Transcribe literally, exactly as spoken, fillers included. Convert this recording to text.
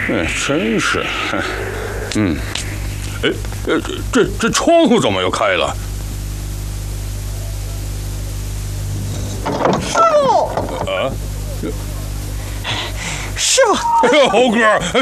哎，真是，嗯，哎，这这这窗户怎么又开了？ 师傅， 啊， 师傅， 哎呀，猴哥。